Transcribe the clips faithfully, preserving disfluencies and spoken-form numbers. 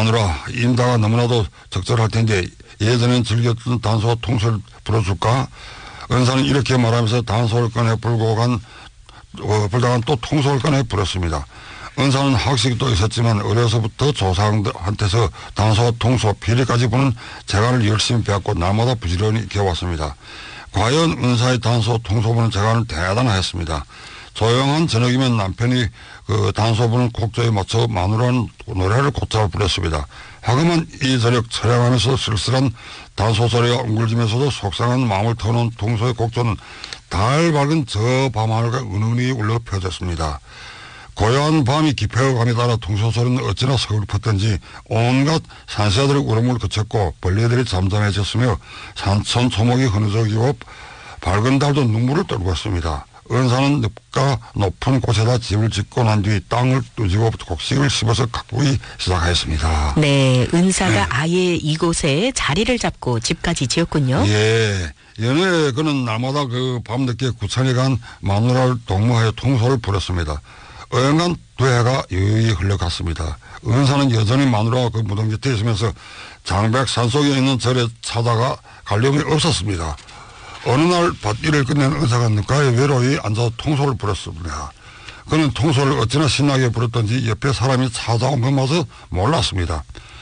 마누라 임다가 너무나도 적절할 텐데 예전엔 즐겼던 단소와 통소를 불어줄까? 은사는 이렇게 말하면서 단소를 꺼내 불고 간 어, 불다간 또 통소를 꺼내 불었습니다. 은사는 학식도 있었지만 어려서부터 조상한테서 단소와 통소, 피리까지 부는 재간을 열심히 배웠고 날마다 부지런히 익혀왔습니다. 과연 은사의 단소, 통소 부는 재간은 대단하였습니다. 조용한 저녁이면 남편이 그 단소 부는 곡조에 맞춰 마누라는 노래를 곧잘 부렸습니다. 하지만 이 저녁 촬영하면서 쓸쓸한 단소 소리가 웅글지면서도 속상한 마음을 터놓은 통소의 곡조는 달 밝은 저 밤하늘과 은은히 울려 펴졌습니다. 고요한 밤이 깊어감에 따라 통소 소리는 어찌나 서글펐던지 온갖 산새들의 울음을 그쳤고 벌레들이 잠잠해졌으며 산천 초목이 흐느적이고 밝은 달도 눈물을 떨고 있습니다. 은사는 늪가 높은 곳에다 집을 짓고 난 뒤 땅을 뚜지고 곡식을 씹어서 가꾸기 시작하였습니다. 네, 은사가 네. 아예 이곳에 자리를 잡고 집까지 지었군요. 예, 연애 그는 날마다 그 밤늦게 구천에 간 마누라를 동무하여 통소를 부렸습니다. 어영간 두 해가 유유히 흘러갔습니다. 은사는 여전히 마누라와 그 무덤 곁에 있으면서 장백 산속에 있는 절에 찾아가 갈림이 없었습니다. 어느 날 밭일을 끝낸 은사가 늪가에 외로이 앉아 통소를 불었습니다. 그는 통소를 어찌나 신나게 불었던지 옆에 사람이 찾아온 것마저 몰랐습니다.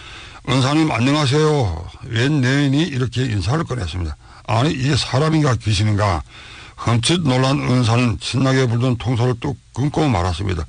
은사님 안녕하세요. 웬 여인이 이렇게 인사를 꺼냈습니다. 아니 이게 사람인가 귀신인가. 흠칫 놀란 은사는 신나게 불던 통소를 뚝 끊고 말았습니다.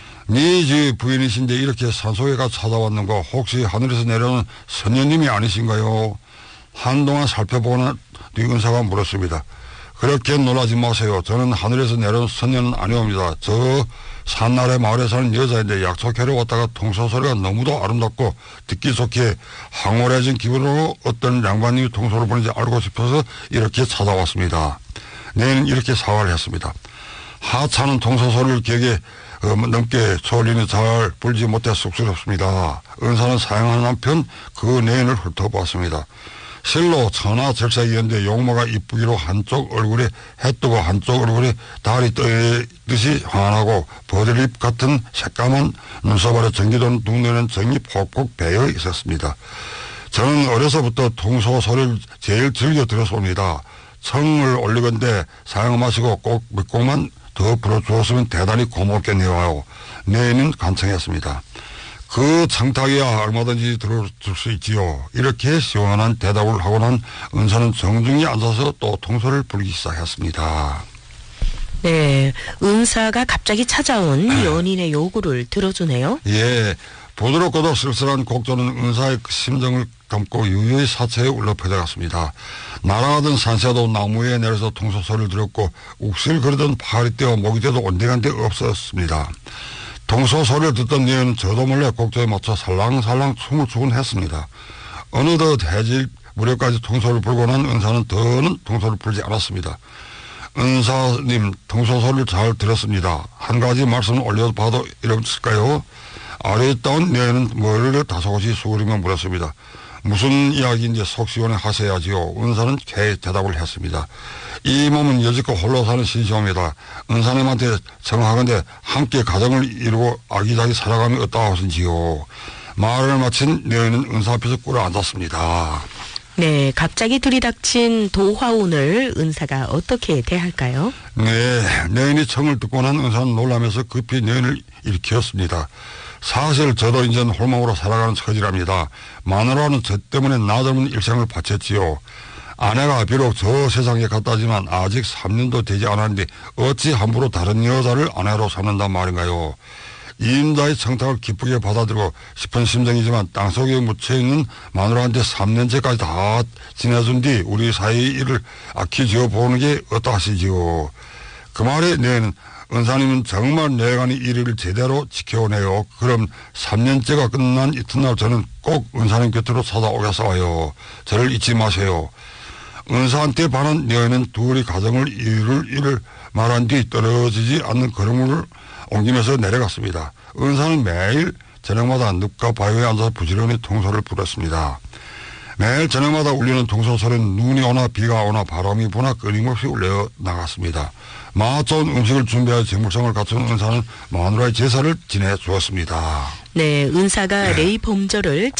네 집 부인이신데 이렇게 산속에가 찾아왔는가. 혹시 하늘에서 내려오는 선녀님이 아니신가요? 한동안 살펴보는 뒤 은사가 물었습니다. 그렇게 놀라지 마세요. 저는 하늘에서 내려온 선녀는 아니옵니다. 저 산나래 마을에 사는 여자인데 약속회로 왔다가 통소 소리가 너무도 아름답고 듣기 좋게 황홀해진 기분으로 어떤 양반님이 통소를 보는지 알고 싶어서 이렇게 찾아왔습니다. 내는 이렇게 사과를 했습니다. 하찮은 통소 소리를 기억에 어, 넘게 소리는 잘 불지 못해 쑥스럽습니다. 은사는 사양하는 한편 그 내인을 훑어보았습니다. 실로 천하절색이었는데 용모가 이쁘기로 한쪽 얼굴에 해 뜨고 한쪽 얼굴에 달이 뜨듯이 환하고 버들잎 같은 새까만 눈썹 아래 전기돈 둥근은 정이 폭폭 배어 있었습니다. 저는 어려서부터 통소 소리를 제일 즐겨 들었습니다. 청을 올리건대 사양 마시고 꼭 몇 곡만 더 불어주었으면 대단히 고맙겠네요. 내인은 간청했습니다. 그 청탁이야 얼마든지 들어줄 수 있지요. 이렇게 시원한 대답을 하고 난 은사는 정중히 앉아서 또 통소를 불기 시작했습니다. 네, 은사가 갑자기 찾아온 연인의 요구를 들어주네요. 예, 부드럽고도 쓸쓸한 곡조는 은사의 심정을 담고 유유히 사체에 울려 퍼져갔습니다. 날아가던 산새도 나무에 내려서 통소 소리를 들었고 욱실거리던 파리떼와 모기떼도 온데간데 없었습니다. 통소 소리를 듣던 여인은 저도 몰래 곡조에 맞춰 살랑살랑 춤을 추곤 했습니다. 어느덧 해질 무렵까지 통소를 불고 난 은사는 더는 통소를 불지 않았습니다. 은사님 통소 소리를 잘 들었습니다. 한 가지 말씀을 올려봐도 이럴까요? 아래에 있던 여인은 머리를 다소곳이 수그리며 물었습니다. 무슨 이야기인지 속 시원해 하셔야지요. 은사는 개의 대답을 했습니다. 이 몸은 여지껏 홀로 사는 신시옵니다. 은사님한테 청하건대 함께 가정을 이루고 아기자기 살아감이 어떠 하신지요. 말을 마친 여인은 은사 앞에서 꿇어 앉았습니다. 네, 갑자기 들이닥친 도화운을 은사가 어떻게 대할까요? 네, 여인이 청을 듣고 난 은사는 놀라면서 급히 여인을 일으켰습니다. 사실 저도 이제 홀몸으로 살아가는 처지랍니다. 마누라는 저 때문에 나닮은 일생을 바쳤지요. 아내가 비록 저 세상에 갔다지만 아직 삼 년도 되지 않았는데 어찌 함부로 다른 여자를 아내로 삼는단 말인가요. 이임자의 청탁을 기쁘게 받아들고 싶은 심정이지만 땅속에 묻혀있는 마누라한테 삼 년째까지 다 지내준 뒤 우리 사이 일을 아키 지어보는 게 어떠하시지요. 그 말에 내는 은사님은 정말 내간이 일을 제대로 지켜오네요. 그럼 삼 년째가 끝난 이튿날 저는 꼭 은사님 곁으로 찾아오겠어요. 저를 잊지 마세요. 은사한테 반한 여인은 둘이 가정을 이룰 일을 말한 뒤 떨어지지 않는 걸음을 옮기면서 내려갔습니다. 은사는 매일 저녁마다 늪과 바위에 앉아서 부지런히 통소를 불었습니다. 매일 저녁마다 울리는 통소 소리는 눈이 오나 비가 오나 바람이 부나 끊임없이 울려 나갔습니다. 맛 좋은 음식을 준비하여 정물성을 갖춘 은사는 마누라의 제사를 지내주었습니다. 네, 은사가 네. 레이 범저를